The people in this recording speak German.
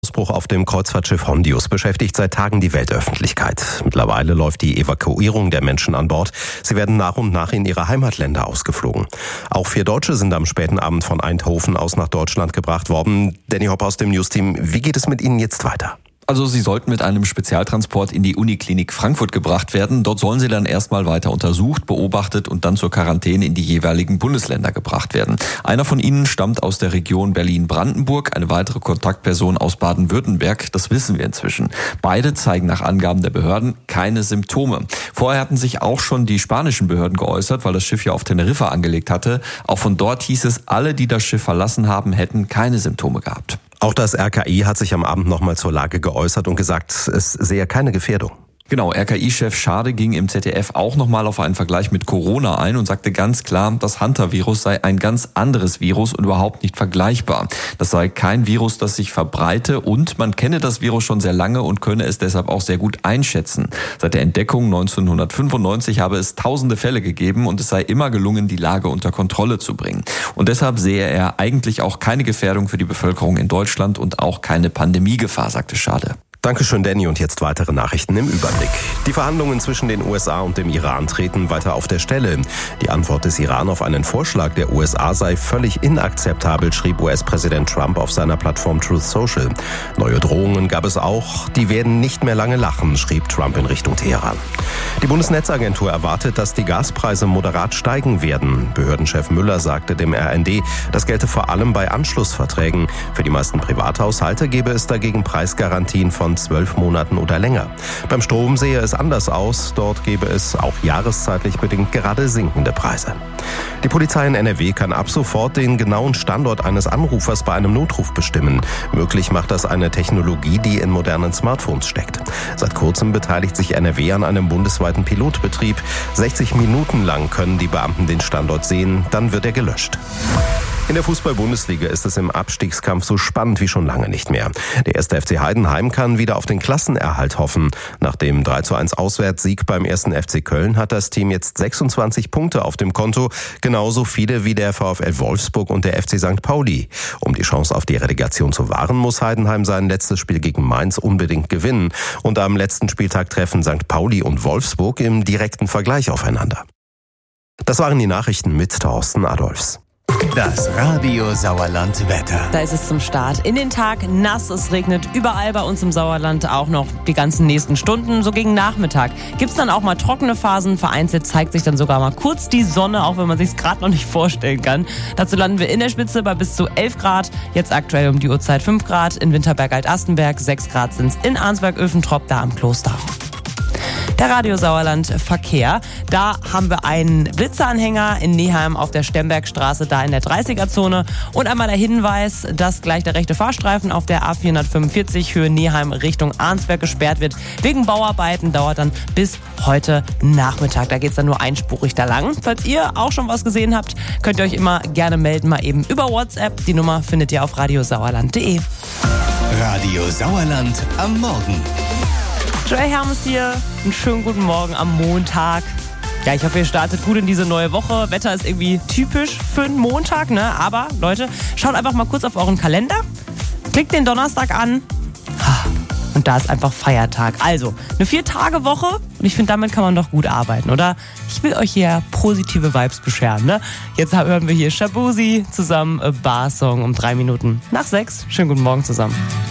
Ausbruch auf dem Kreuzfahrtschiff Hondius beschäftigt seit Tagen die Weltöffentlichkeit. Mittlerweile läuft die Evakuierung der Menschen an Bord. Sie werden nach und nach in ihre Heimatländer ausgeflogen. Auch 4 Deutsche sind am späten Abend von Eindhoven aus nach Deutschland gebracht worden. Danny Hopp aus dem Newsteam, wie geht es mit Ihnen jetzt weiter? Also sie sollten mit einem Spezialtransport in die Uniklinik Frankfurt gebracht werden. Dort sollen sie dann erstmal weiter untersucht, beobachtet und dann zur Quarantäne in die jeweiligen Bundesländer gebracht werden. Einer von ihnen stammt aus der Region Berlin-Brandenburg, eine weitere Kontaktperson aus Baden-Württemberg. Das wissen wir inzwischen. Beide zeigen nach Angaben der Behörden keine Symptome. Vorher hatten sich auch schon die spanischen Behörden geäußert, weil das Schiff ja auf Teneriffa angelegt hatte. Auch von dort hieß es, alle, die das Schiff verlassen haben, hätten keine Symptome gehabt. Auch das RKI hat sich am Abend nochmal zur Lage geäußert und gesagt, es sehe keine Gefährdung. Genau, RKI-Chef Schade ging im ZDF auch nochmal auf einen Vergleich mit Corona ein und sagte ganz klar, das Hantavirus sei ein ganz anderes Virus und überhaupt nicht vergleichbar. Das sei kein Virus, das sich verbreite und man kenne das Virus schon sehr lange und könne es deshalb auch sehr gut einschätzen. Seit der Entdeckung 1995 habe es tausende Fälle gegeben und es sei immer gelungen, die Lage unter Kontrolle zu bringen. Und deshalb sehe er eigentlich auch keine Gefährdung für die Bevölkerung in Deutschland und auch keine Pandemiegefahr, sagte Schade. Dankeschön, Danny. Und jetzt weitere Nachrichten im Überblick. Die Verhandlungen zwischen den USA und dem Iran treten weiter auf der Stelle. Die Antwort des Iran auf einen Vorschlag der USA sei völlig inakzeptabel, schrieb US-Präsident Trump auf seiner Plattform Truth Social. Neue Drohungen gab es auch. Die werden nicht mehr lange lachen, schrieb Trump in Richtung Teheran. Die Bundesnetzagentur erwartet, dass die Gaspreise moderat steigen werden. Behördenchef Müller sagte dem RND, das gelte vor allem bei Anschlussverträgen. Für die meisten Privathaushalte gebe es dagegen Preisgarantien von 12 Monaten oder länger. Beim Strom sehe es anders aus. Dort gebe es auch jahreszeitlich bedingt gerade sinkende Preise. Die Polizei in NRW kann ab sofort den genauen Standort eines Anrufers bei einem Notruf bestimmen. Möglich macht das eine Technologie, die in modernen Smartphones steckt. Seit kurzem beteiligt sich NRW an einem bundesweiten Pilotbetrieb. 60 Minuten lang können die Beamten den Standort sehen, dann wird er gelöscht. In der Fußball-Bundesliga ist es im Abstiegskampf so spannend wie schon lange nicht mehr. Der 1. FC Heidenheim kann wieder auf den Klassenerhalt hoffen. Nach dem 3:1 Auswärtssieg beim 1. FC Köln hat das Team jetzt 26 Punkte auf dem Konto, genauso viele wie der VfL Wolfsburg und der FC St. Pauli. Um die Chance auf die Relegation zu wahren, muss Heidenheim sein letztes Spiel gegen Mainz unbedingt gewinnen. Und am letzten Spieltag treffen St. Pauli und Wolfsburg im direkten Vergleich aufeinander. Das waren die Nachrichten mit Thorsten Adolfs. Das Radio Sauerland Wetter. Da ist es zum Start in den Tag nass. Es regnet überall bei uns im Sauerland auch noch die ganzen nächsten Stunden. So gegen Nachmittag gibt es dann auch mal trockene Phasen. Vereinzelt zeigt sich dann sogar mal kurz die Sonne, auch wenn man sich es gerade noch nicht vorstellen kann. Dazu landen wir in der Spitze bei bis zu 11 Grad. Jetzt aktuell um die Uhrzeit 5 Grad. In Winterberg-Alt-Astenberg 6 Grad sind es in Arnsberg-Öfentrop, da am Kloster. Der Radio Sauerland Verkehr. Da haben wir einen Blitzeranhänger in Neheim auf der Stembergstraße, da in der 30er-Zone. Und einmal der Hinweis, dass gleich der rechte Fahrstreifen auf der A445 Höhe Neheim Richtung Arnsberg gesperrt wird. Wegen Bauarbeiten dauert dann bis heute Nachmittag. Da geht es dann nur einspurig da lang. Falls ihr auch schon was gesehen habt, könnt ihr euch immer gerne melden, mal eben über WhatsApp. Die Nummer findet ihr auf radiosauerland.de. Radio Sauerland am Morgen. Joel Hermes hier. Einen schönen guten Morgen am Montag. Ja, ich hoffe, ihr startet gut in diese neue Woche. Wetter ist irgendwie typisch für einen Montag, ne? Aber Leute, schaut einfach mal kurz auf euren Kalender. Klickt den Donnerstag an. Und da ist einfach Feiertag. Also, eine 4-Tage-Woche. Und ich finde, damit kann man doch gut arbeiten, oder? Ich will euch hier positive Vibes bescheren, ne? Jetzt hören wir hier Shabuzi zusammen, Bar-Song um 3 Minuten nach 6. Schönen guten Morgen zusammen.